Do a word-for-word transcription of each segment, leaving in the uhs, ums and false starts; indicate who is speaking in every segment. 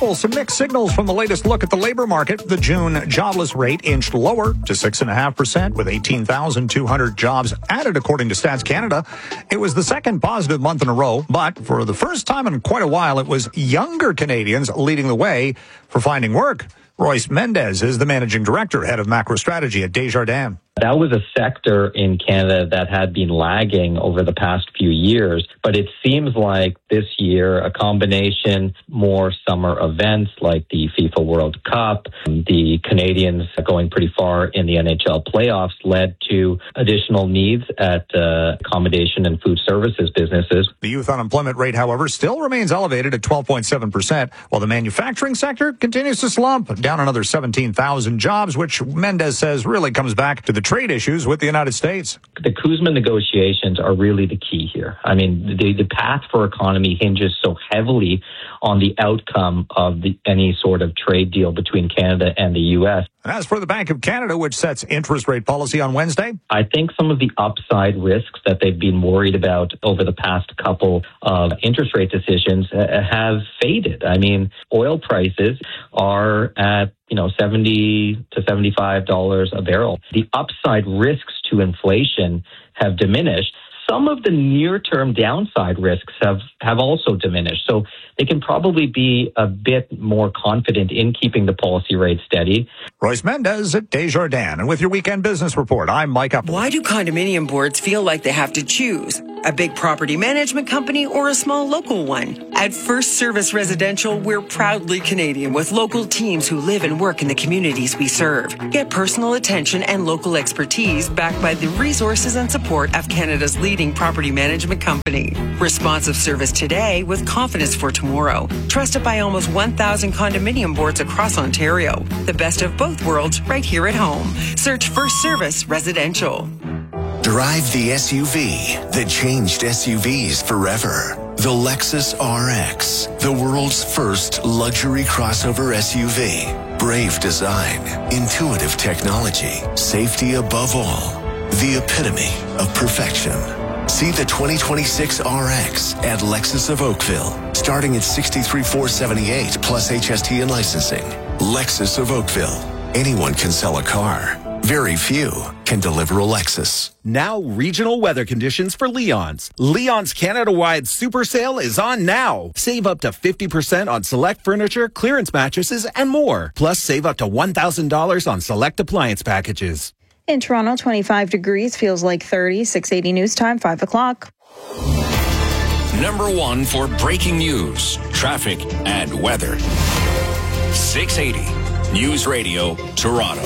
Speaker 1: Well, some mixed signals from the latest look at the labor market. The June jobless rate inched lower to six point five percent with eighteen thousand two hundred jobs added, according to Stats Canada. It was the second positive month in a row, but for the first time in quite a while, it was younger Canadians leading the way for finding work. Royce Mendez is the managing director, head of macro strategy at Desjardins.
Speaker 2: That was a sector in Canada that had been lagging over the past few years, but it seems like this year a combination more summer events like the FIFA World Cup, the Canadians going pretty far in the N H L playoffs led to additional needs at uh, accommodation and food services businesses.
Speaker 1: The youth unemployment rate, however, still remains elevated at twelve point seven percent, while the manufacturing sector continues to slump, down another seventeen thousand jobs, which Mendez says really comes back to the trade issues with the United States.
Speaker 2: The CUSMA negotiations are really the key here. I mean, the, the path for economy hinges so heavily on the outcome of the, any sort of trade deal between Canada and the U S.
Speaker 1: And as for the Bank of Canada, which sets interest rate policy on Wednesday,
Speaker 2: I think some of the upside risks that they've been worried about over the past couple of interest rate decisions uh, have faded. I mean, oil prices are at you know, seventy to seventy-five dollars a barrel. The upside risks to inflation have diminished. Some of the near-term downside risks have, have also diminished. So they can probably be a bit more confident in keeping the policy rate steady.
Speaker 1: Royce Mendez at Desjardins. And with your weekend business report, I'm Mike Up.
Speaker 3: Why do condominium boards feel like they have to choose? A big property management company or a small local one? At First Service Residential, we're proudly Canadian with local teams who live and work in the communities we serve. Get personal attention and local expertise backed by the resources and support of Canada's leading property management company. Responsive service today with confidence for tomorrow. Trusted by almost one thousand condominium boards across Ontario. The best of both worlds right here at home. Search First Service Residential.
Speaker 4: Drive the S U V that changed S U Vs forever. The Lexus R X, the world's first luxury crossover S U V. Brave design, intuitive technology, safety above all. The epitome of perfection. See the twenty twenty-six R X at Lexus of Oakville, starting at sixty-three thousand four hundred seventy-eight dollars plus H S T and licensing. Lexus of Oakville. Anyone can sell a car. Very few can deliver a Lexus.
Speaker 5: Now, regional weather conditions for Leon's. Leon's Canada-wide super sale is on now. Save up to fifty percent on select furniture, clearance mattresses, and more. Plus, save up to one thousand dollars on select appliance packages.
Speaker 6: In Toronto, twenty-five degrees, feels like thirty. six eighty news time, five o'clock.
Speaker 7: Number one for breaking news, traffic, and weather. six eighty News Radio, Toronto.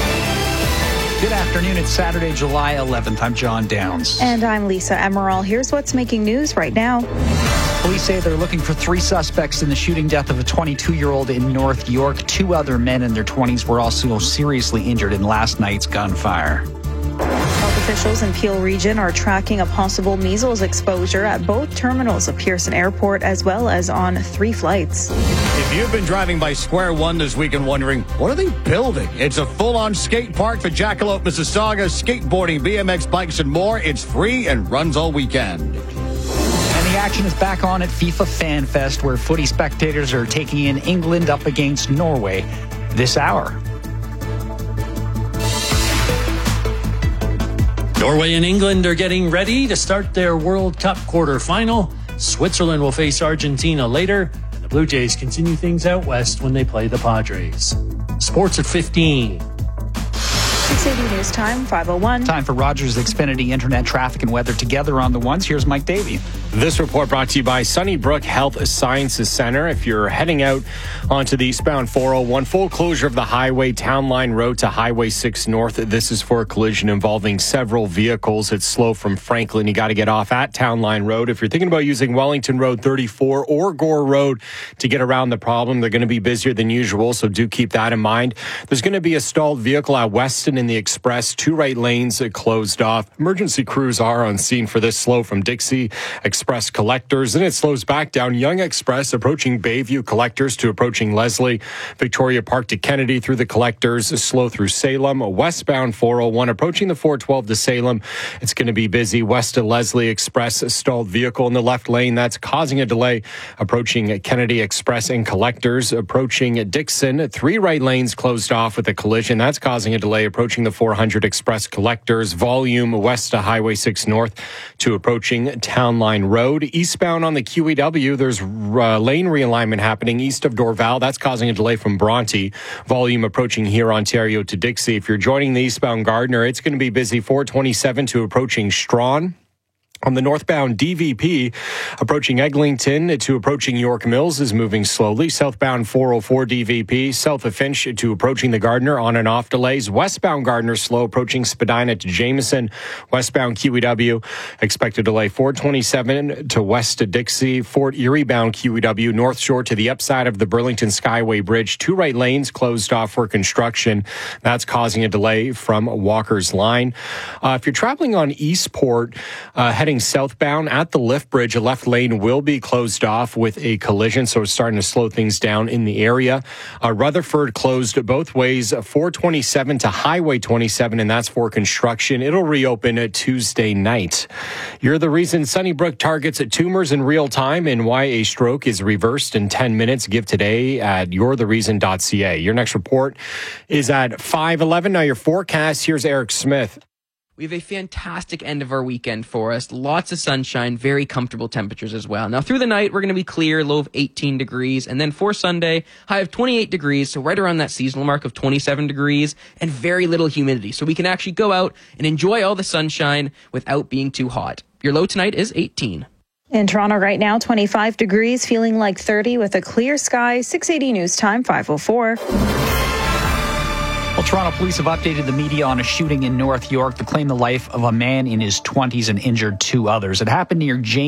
Speaker 8: Good afternoon. It's Saturday, July eleventh. I'm John Downs.
Speaker 6: And I'm Lisa Emerald. Here's what's making news right now.
Speaker 8: Police say they're looking for three suspects in the shooting death of a twenty-two-year-old in North York. Two other men in their twenties were also seriously injured in last night's gunfire.
Speaker 6: Health officials in Peel Region are tracking a possible measles exposure at both terminals of Pearson Airport as well as on three flights.
Speaker 9: If you've been driving by Square One this week and wondering, what are they building? It's a full-on skate park for Jackalope, Mississauga, skateboarding, B M X bikes, and more. It's free and runs all weekend.
Speaker 8: And the action is back on at FIFA Fan Fest, where footy spectators are taking in England up against Norway this hour.
Speaker 10: Norway and England are getting ready to start their World Cup quarterfinal. Switzerland will face Argentina later, and the Blue Jays continue things out west when they play the Padres. Sports at fifteen.
Speaker 6: six eighty news time, five oh one.
Speaker 8: Time for Rogers Xfinity Internet traffic and weather together on the ones. Here's Mike Davey.
Speaker 11: This report brought to you by Sunnybrook Health Sciences Center. If you're heading out onto the eastbound four oh one, full closure of the highway, Town Line Road to Highway six North. This is for a collision involving several vehicles. It's slow from Franklin. You got to get off at Town Line Road. If you're thinking about using Wellington Road thirty-four or Gore Road to get around the problem, they're going to be busier than usual, so do keep that in mind. There's going to be a stalled vehicle at Weston in the Express. Two right lanes closed off. Emergency crews are on scene for this slow from Dixie, Express Collectors. And it slows back down Yonge Express approaching Bayview Collectors to approaching Leslie. Victoria Park to Kennedy through the Collectors. Slow through Salem. Westbound four oh one approaching the four twelve to Salem. It's going to be busy. West to Leslie Express, stalled vehicle in the left lane. That's causing a delay approaching Kennedy Express and Collectors. Approaching Dixon, three right lanes closed off with a collision. That's causing a delay approaching the four hundred Express Collectors. Volume west to Highway six North to approaching Town Line Road. Eastbound on the Q E W, there's uh, lane realignment happening east of Dorval. That's causing a delay from Bronte. Volume approaching here Ontario to Dixie. If you're joining the eastbound Gardner, it's going to be busy four twenty-seven to approaching Strawn. On the northbound D V P, approaching Eglinton to approaching York Mills is moving slowly. Southbound four oh four D V P, south of Finch to approaching the Gardner on and off delays. Westbound Gardner slow approaching Spadina to Jameson. Westbound Q E W, expected delay four twenty-seven to west to Dixie. Fort Erie bound Q E W, North Shore to the upside of the Burlington Skyway Bridge. Two right lanes closed off for construction. That's causing a delay from Walker's Line. Uh, if you're traveling on Eastport, uh, heading southbound at the lift bridge, a left lane will be closed off with a collision, so it's starting to slow things down in the area. Uh, Rutherford closed both ways, four twenty-seven to Highway twenty-seven, and that's for construction. It'll reopen at Tuesday night. You're the reason Sunnybrook targets at tumors in real time and why a stroke is reversed in ten minutes. Give today at you're the reason dot c a. Your next report is at five eleven. Now your forecast, here's Eric Smith.
Speaker 12: We have a fantastic end of our weekend for us. Lots of sunshine, very comfortable temperatures as well. Now, through the night, we're going to be clear, low of eighteen degrees. And then for Sunday, high of twenty-eight degrees, so right around that seasonal mark of twenty-seven degrees, and very little humidity. So we can actually go out and enjoy all the sunshine without being too hot. Your low tonight is eighteen.
Speaker 6: In Toronto right now, twenty-five degrees, feeling like thirty with a clear sky. six eighty News Time, five oh four.
Speaker 8: Well, Toronto police have updated the media on a shooting in North York that claimed the life of a man in his twenties and injured two others. It happened near James